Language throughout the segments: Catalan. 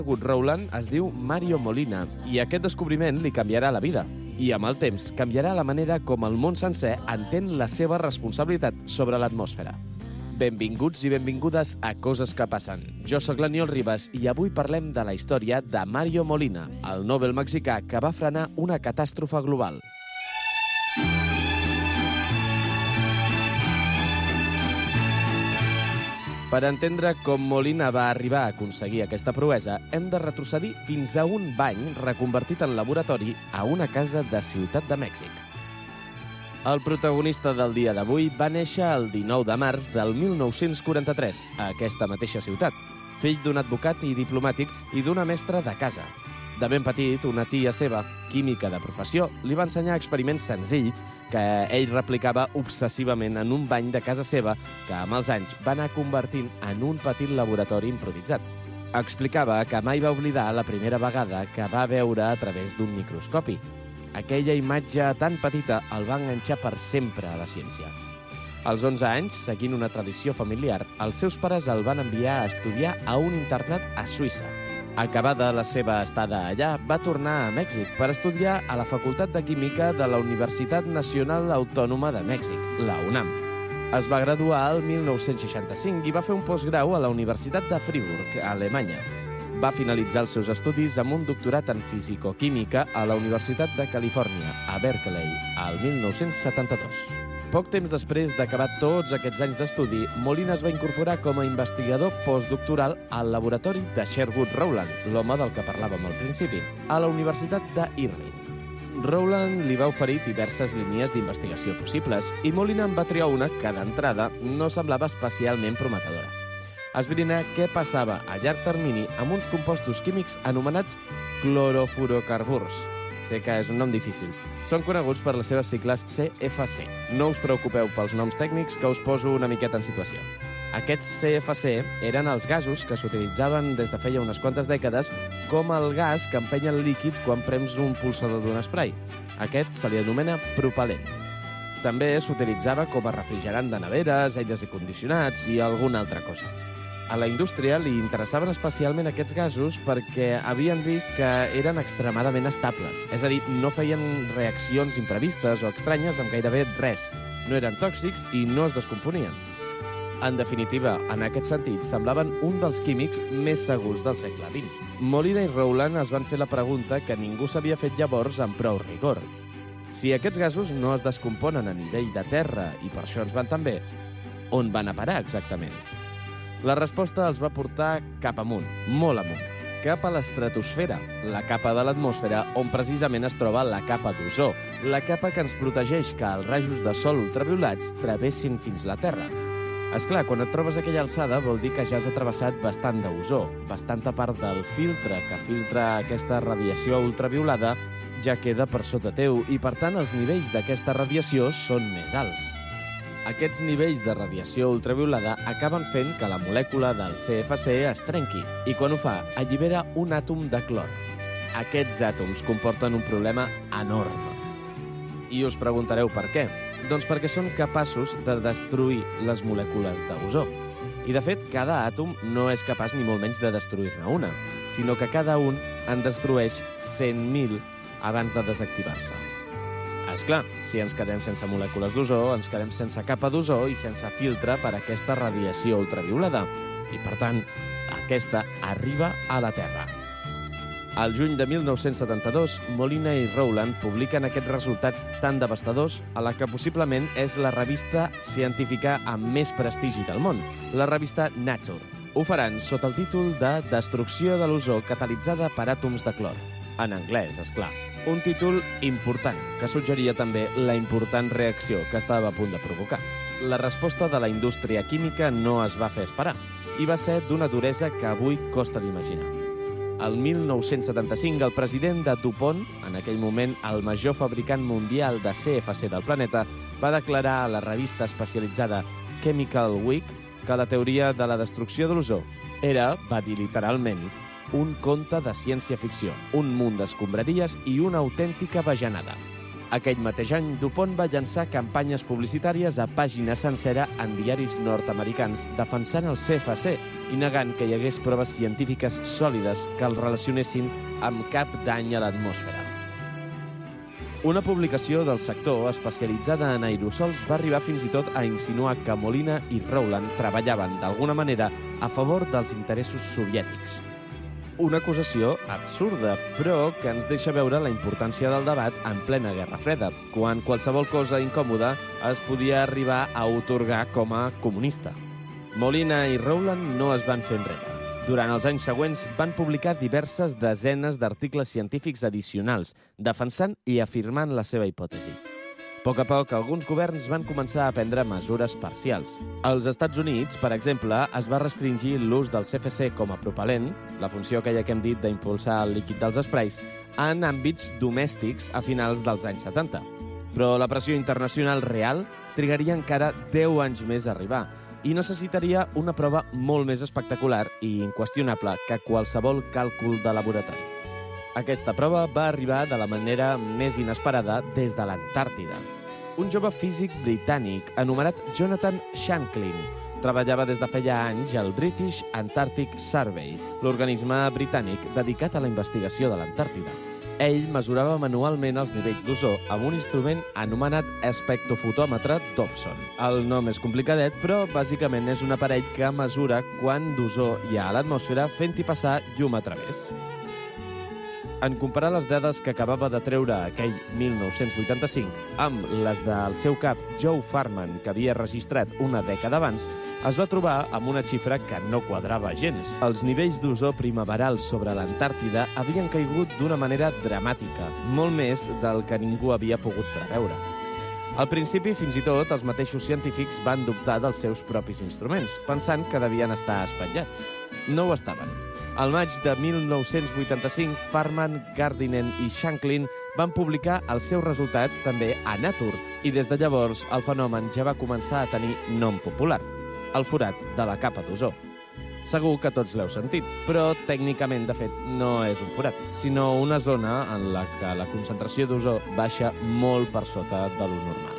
Sherwood Rowland es diu Mario Molina i aquest descobriment li canviarà la vida. I amb el temps canviarà la manera com el món sencer entén la seva responsabilitat sobre l'atmosfera. Benvinguts i benvingudes a Coses que passen. Jo sóc l'Aniol Ribas i avui parlem de la història de Mario Molina, el Nobel mexicà que va frenar una catàstrofe global. Per entendre com Molina va arribar a aconseguir aquesta proesa, hem de retrocedir fins a un bany reconvertit en laboratori a una casa de Ciutat de Mèxic. El protagonista del dia d'avui va néixer el 19 de març del 1943 a aquesta mateixa ciutat, fill d'un advocat i diplomàtic i d'una mestra de casa. De ben petit, una tia seva, química de professió, li va ensenyar experiments senzills que ell replicava obsessivament en un bany de casa seva que amb els anys va anar convertint en un petit laboratori improvisat. Explicava que mai va oblidar la primera vegada que va veure a través d'un microscopi. Aquella imatge tan petita el va enganxar per sempre a la ciència. Als 11 anys, seguint una tradició familiar, els seus pares el van enviar a estudiar a un internat a Suïssa. Acabada la seva estada allà, va tornar a Mèxic per estudiar a la Facultat de Química de la Universitat Nacional Autònoma de Mèxic, la UNAM. Es va graduar el 1965 i va fer un postgrau a la Universitat de Friburg, a Alemanya. Va finalitzar els seus estudis amb un doctorat en fisicoquímica a la Universitat de Califòrnia, a Berkeley, al 1972. Poc temps després d'acabar tots aquests anys d'estudi, Molina es va incorporar com a investigador postdoctoral al laboratori de Sherwood Rowland, l'home del que parlàvem al principi, a la Universitat d'Irvine. Rowland li va oferir diverses línies d'investigació possibles i Molina en va triar una que, d'entrada, no semblava especialment prometedora. Esbrinar què passava a llarg termini amb uns compostos químics anomenats clorofurocarburs. Sé que és un nom difícil. Són coneguts per les seves sigles CFC. No us preocupeu pels noms tècnics, que us poso una miqueta en situació. Aquests CFC eren els gasos que s'utilitzaven des de feia unes quantes dècades com el gas que empeny el líquid quan prems un pulsador d'un spray. Aquest se li anomena propel·lent. També s'utilitzava com a refrigerant de neveres, aires condicionats i alguna altra cosa. A la indústria li interessaven especialment aquests gasos perquè havien vist que eren extremadament estables, és a dir, no feien reaccions imprevistes o estranyes amb gairebé res, no eren tòxics i no es descomponien. En definitiva, en aquest sentit, semblaven un dels químics més segurs del segle XX. Molina i Rowland es van fer la pregunta que ningú s'havia fet llavors amb prou rigor. Si aquests gasos no es descomponen a nivell de terra i per això ens van tan bé, on van a parar exactament? La resposta els va portar cap amunt, molt amunt, cap a l'estratosfera, la capa de l'atmosfera on precisament es troba la capa d'ozó, la capa que ens protegeix que els rajos de sol ultraviolats travessin fins la Terra. És clar, quan et trobes a aquella alçada vol dir que ja has travessat bastant d'ozó, bastanta part del filtre que filtra aquesta radiació ultraviolada ja queda per sota teu i, per tant, els nivells d'aquesta radiació són més alts. Aquests nivells de radiació ultraviolada acaben fent que la molècula del CFC es trenqui i, quan ho fa, allibera un àtom de clor. Aquests àtoms comporten un problema enorme. I us preguntareu per què? Doncs perquè són capaços de destruir les molècules d'ozó. I, de fet, cada àtom no és capaç ni molt menys de destruir-ne una, sinó que cada un en destrueix 100.000 abans de desactivar-se. És clar, si ens quedem sense molècules d'ozó, ens quedem sense capa d'ozó i sense filtre per a aquesta radiació ultraviolada. I, per tant, aquesta arriba a la Terra. Al juny de 1972, Molina i Rowland publiquen aquests resultats tan devastadors a la que possiblement és la revista científica amb més prestigi del món, la revista Nature. Ho faran sota el títol de Destrucció de l'ozó catalitzada per àtoms de clor. En anglès, és clar. Un títol important, que suggeria també la important reacció que estava a punt de provocar. La resposta de la indústria química no es va fer esperar i va ser d'una duresa que avui costa d'imaginar. El 1975, el president de DuPont, en aquell moment el major fabricant mundial de CFC del planeta, va declarar a la revista especialitzada Chemical Week que la teoria de la destrucció de l'ozó era, va dir literalment, un conte de ciència-ficció, un munt d'escombraries i una autèntica bajanada. Aquell mateix any, DuPont va llançar campanyes publicitàries a pàgina sencera en diaris nord-americans defensant el CFC i negant que hi hagués proves científiques sòlides que el relacionessin amb cap dany a l'atmosfera. Una publicació del sector especialitzada en aerosols va arribar fins i tot a insinuar que Molina i Rowland treballaven d'alguna manera a favor dels interessos soviètics. Una acusació absurda, però que ens deixa veure la importància del debat en plena Guerra Freda, quan qualsevol cosa incòmoda es podia arribar a atorgar com a comunista. Molina i Rowland no es van fer enrere. Durant els anys següents van publicar diverses desenes d'articles científics addicionals, defensant i afirmant la seva hipòtesi. A poc, alguns governs van començar a prendre mesures parcials. Als Estats Units, per exemple, es va restringir l'ús del CFC com a propel·lent, la funció que hem dit d'impulsar el líquid dels esprais, en àmbits domèstics a finals dels anys 70. Però la pressió internacional real trigaria encara 10 anys més a arribar i necessitaria una prova molt més espectacular i inqüestionable que qualsevol càlcul de laboratori. Aquesta prova va arribar de la manera més inesperada des de l'Antàrtida. Un jove físic britànic anomenat Jonathan Shanklin treballava des de feia anys al British Antarctic Survey, l'organisme britànic dedicat a la investigació de l'Antàrtida. Ell mesurava manualment els nivells d'ozó amb un instrument anomenat espectrofotòmetre Dobson. El nom és complicadet, però bàsicament és un aparell que mesura quant d'ozó hi ha a l'atmosfera fent-hi passar llum a través. En comparar les dades que acabava de treure aquell 1985 amb les del seu cap Joe Farman, que havia registrat una dècada abans, es va trobar amb una xifra que no quadrava gens. Els nivells d'ozó primaverals sobre l'Antàrtida havien caigut d'una manera dramàtica, molt més del que ningú havia pogut preveure. Al principi, fins i tot, els mateixos científics van dubtar dels seus propis instruments, pensant que devien estar espatllats. No ho estaven. Al maig de 1985, Farman, Gardiner i Shanklin van publicar els seus resultats també a Nature, i des de llavors el fenomen ja va començar a tenir nom popular, el forat de la capa d'ozó. Segur que tots l'heu sentit, però tècnicament, de fet, no és un forat, sinó una zona en la que la concentració d'ozó baixa molt per sota de lo normal.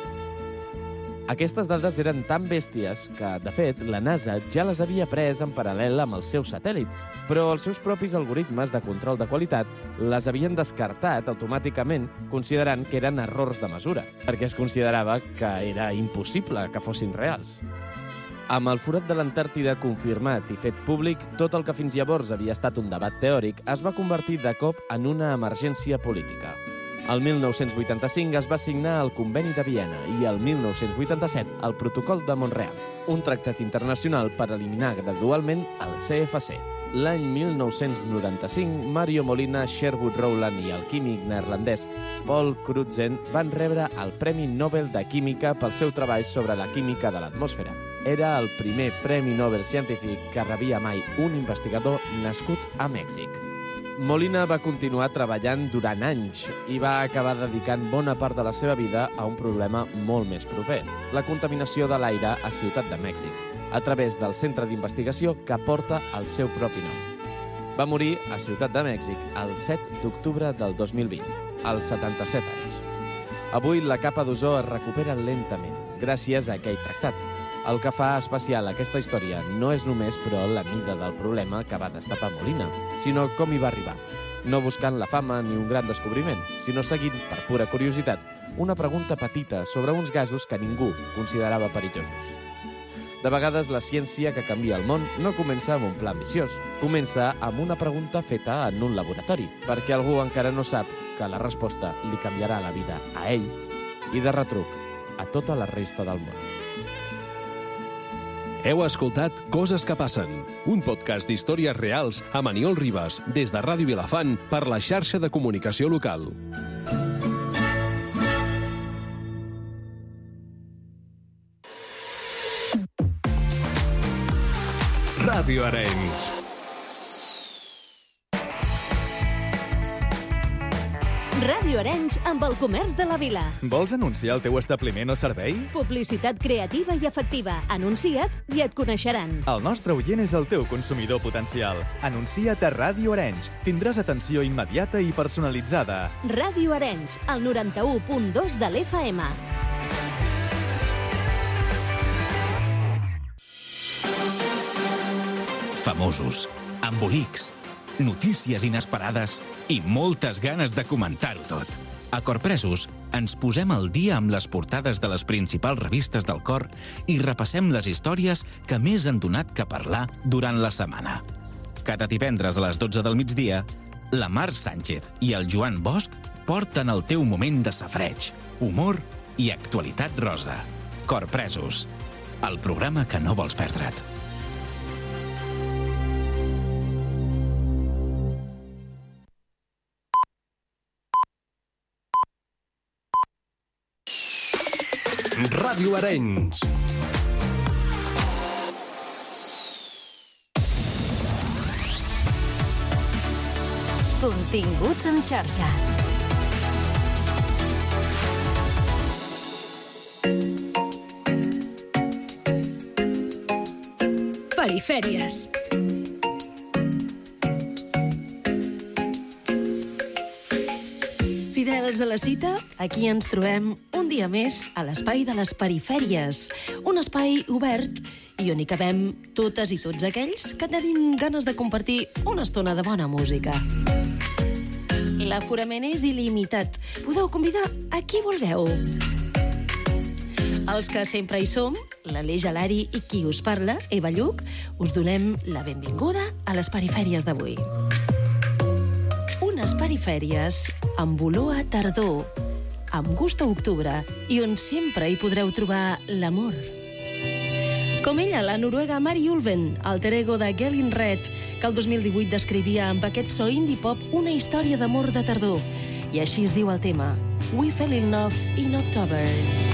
Aquestes dades eren tan bèsties que, de fet, la NASA ja les havia pres en paral·lel amb el seu satèl·lit, però els seus propis algoritmes de control de qualitat les havien descartat automàticament considerant que eren errors de mesura, perquè es considerava que era impossible que fossin reals. Amb el forat de l'Antàrtida confirmat i fet públic, tot el que fins llavors havia estat un debat teòric es va convertir de cop en una emergència política. El 1985 es va signar el Conveni de Viena i el 1987 el Protocol de Mont-real, un tractat internacional per eliminar gradualment el CFC. L'any 1995, Mario Molina, Sherwood Rowland i el químic neerlandès Paul Crutzen van rebre el Premi Nobel de Química pel seu treball sobre la química de l'atmosfera. Era el primer Premi Nobel científic que rebia mai un investigador nascut a Mèxic. Molina va continuar treballant durant anys i va acabar dedicant bona part de la seva vida a un problema molt més proper, la contaminació de l'aire a Ciutat de Mèxic, a través del centre d'investigació que porta el seu propi nom. Va morir a Ciutat de Mèxic el 7 d'octubre del 2020, als 77 anys. Avui la capa d'ozó es recupera lentament, gràcies a aquell tractat. El que fa especial aquesta història no és només, però, la mida del problema que va destapar Molina, sinó com hi va arribar. No buscant la fama ni un gran descobriment, sinó seguint, per pura curiositat, una pregunta petita sobre uns gasos que ningú considerava perillosos. De vegades, la ciència que canvia el món no comença amb un pla ambiciós. Comença amb una pregunta feta en un laboratori, perquè algú encara no sap que la resposta li canviarà la vida a ell i, de retruc, a tota la resta del món. Heu escoltat Coses que passen, un podcast d'històries reals amb Aniol Ribas, des de Ràdio Vilafant per la xarxa de comunicació local. Ràdio Arenys. Ràdio Arenys amb el comerç de la vila. Vols anunciar el teu establiment o servei? Publicitat creativa i efectiva. Anuncia't i et coneixeran. El nostre oient és el teu consumidor potencial. Anuncia't a Ràdio Arenys. Tindràs atenció immediata i personalitzada. Ràdio Arenys, el 91.2 de l'FM. Famosos, embolics, notícies inesperades i moltes ganes de comentar-ho tot. A Corpresos ens posem al dia amb les portades de les principals revistes del cor i repassem les històries que més han donat que parlar durant la setmana. Cada divendres a les 12 del migdia, la Mar Sánchez i el Joan Bosch porten el teu moment de safreig, humor i actualitat rosa. Corpresos, el programa que no vols perdre't. Ràdio Arenys. Continguts en xarxa. Perifèries. Fidels a la cita, aquí ens trobem un dia més a l'espai de les perifèries, un espai obert i on hi cabem totes i tots aquells que tenim ganes de compartir una estona de bona música. L'aforament és il·limitat. Podeu convidar a qui vulgueu. Els que sempre hi som, l'Aleix Alari i qui us parla, Eva Lluc, us donem la benvinguda a les perifèries d'avui. Unes perifèries amb olor a tardor, amb gust a octubre i on sempre hi podreu trobar l'amor. Com ella, la noruega Mari Ulven, alter ego de Gelin Red, que el 2018 descrivia amb aquest so indie pop una història d'amor de tardor. I així es diu el tema, We Fell in Love in October.